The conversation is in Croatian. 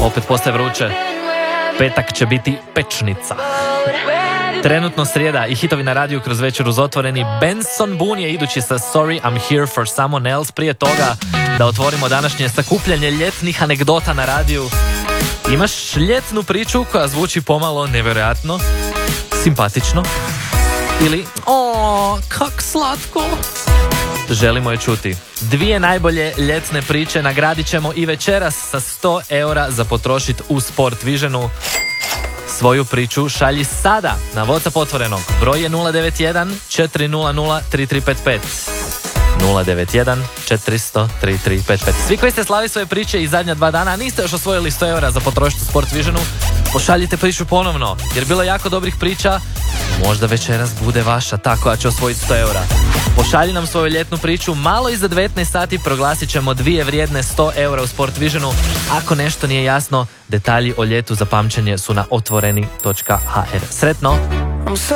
Opet postaje vruće. Petak će biti pečnica. Trenutno srijeda i hitovi na radiju kroz večer uz Otvoreni. Benson Boone je idući sa Sorry I'm Here for Someone Else. Prije toga da otvorimo današnje sakupljanje ljetnih anegdota na radiju. Imaš ljetnu priču koja zvuči pomalo nevjerojatno, simpatično ili kak slatko? Želimo je čuti. 2 najbolje ljetne priče nagradit ćemo i večeras sa 100 eura za potrošit u Sport Visionu. Svoju priču šalji sada na WhatsApp Otvorenog. Broj je 091 400 3355. 091 400 3355. Svi koji ste slavili svoje priče i zadnja 2 dana, a niste još osvojili 100 eura za potrošiti u Sport Visionu, pošaljite priču ponovno, jer bilo je jako dobrih priča. Možda večeras bude vaša ta koja će osvojiti 100 eura. Pošalji nam svoju ljetnu priču. Malo iza 19 sati proglasit ćemo 2 vrijedne 100 eura u Sport Visionu. Ako nešto nije jasno, detalji o ljetu za pamćenje su na otvoreni.hr. Sretno!